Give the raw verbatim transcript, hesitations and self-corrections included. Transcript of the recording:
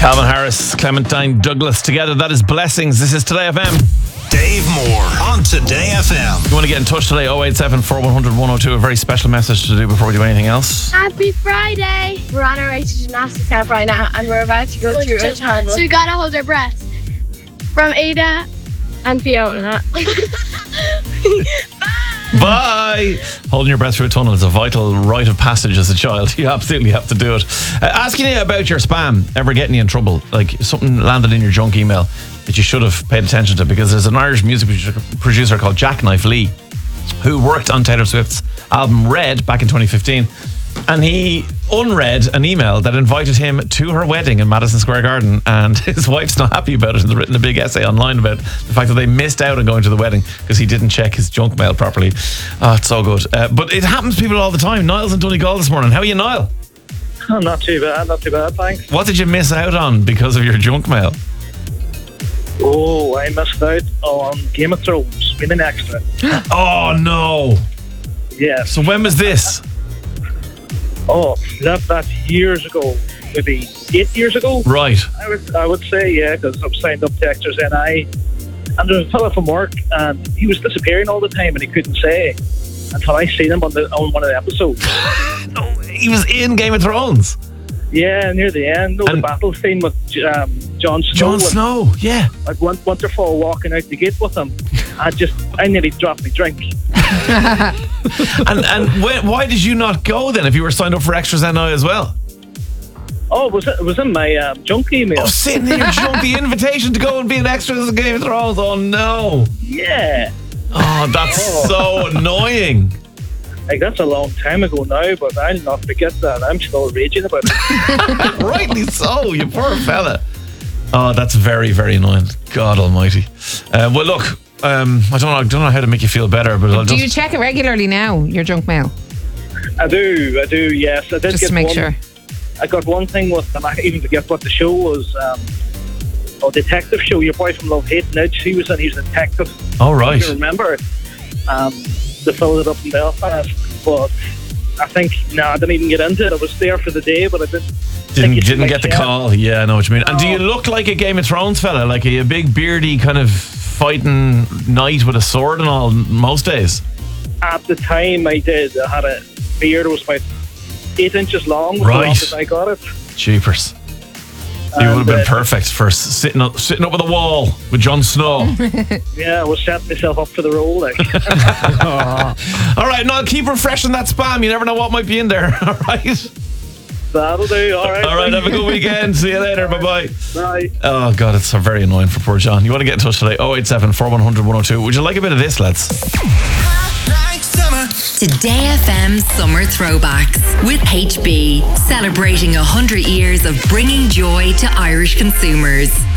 Calvin Harris, Clementine Douglas together. That is Blessings. This is Today F M. Dave Moore on Today F M. You want to get in touch today? oh eight seven, four one zero zero, one oh two. A very special message to do before we do anything else. Happy Friday. We're on our way to gymnastics camp right now and we're about to go through a tunnel. So we gotta hold our breath. From Ada and Fiona. Bye. Holding your breath through a tunnel is a vital rite of passage as a child. You absolutely have to do it. Uh, asking you about your spam ever getting you in trouble? Like something landed in your junk email that you should have paid attention to, because there's an Irish music producer called Jackknife Lee who worked on Taylor Swift's album Red back in twenty fifteen, and he unread an email that invited him to her wedding in Madison Square Garden, and his wife's not happy about it and has written a big essay online about the fact that they missed out on going to the wedding because he didn't check his junk mail properly. Oh, it's so good. Uh, but it happens to people all the time. Niall's in Donegal this morning. How are you, Niall? Oh, not too bad, not too bad, thanks. What did you miss out on because of your junk mail? Oh, I missed out on Game of Thrones, winning extra. Oh, no. Yeah. So when was this? Oh, that, that's years ago, maybe eight years ago. Right. I would, I would say, yeah, because I'm signed up to Extras N I. And there was a fella from work, and he was disappearing all the time, and he couldn't say until I seen him on, the, on one of the episodes. No, he was in Game of Thrones. Yeah, near the end, no, the battle scene with um, Jon Snow. Jon Snow, yeah. Like Winterfell walking out the gate with him. I just, I nearly dropped my drink. and and when, why did you not go then if you were signed up for Extras N I as well? Oh, was it, it was in my um, junk email. Oh, sitting in your junk, the invitation to go and be an extra in Game of Thrones. Oh, no. Yeah. Oh, that's oh. so annoying. Like, that's a long time ago now, but I'll not forget that. I'm still raging about it. Rightly so, you poor fella. Oh, that's very, very annoying. God almighty. Uh, well, look, um, I don't know. I don't know how to make you feel better, but I'll do just... you check it regularly now? Your junk mail? I do. I do. Yes, I did. Just get to make one, sure. I got one thing with them. I even forget what the show was. Um, a detective show. Your boy from Love Hate Nudge. He was in. He was a detective. Oh, right. I remember. Um, they filled it up in Belfast, but I think no, nah, I didn't even get into it. I was there for the day, but I didn't. Didn't didn't get the call. Yeah, I know what you mean. No. And do you look like a Game of Thrones fella, like a, a big beardy kind of fighting knight with a sword and all most days? At the time, I did. I had a beard that was about eight inches long. Was right. The longest I got it. Jeepers. You would have been uh, perfect for sitting up, sitting up with a wall with Jon Snow. Yeah, I was setting myself up for the role. Like. All right, now keep refreshing that spam. You never know what might be in there. All right. That'll do. All right. All right. Have a good weekend. See you later. Bye bye. Bye. Oh God, it's so very annoying for poor John. You want to get in touch today? oh eight seven, four one zero zero, one oh two. Would you like a bit of this, lads? Today F M Summer Throwbacks with H B, celebrating one hundred years of bringing joy to Irish consumers.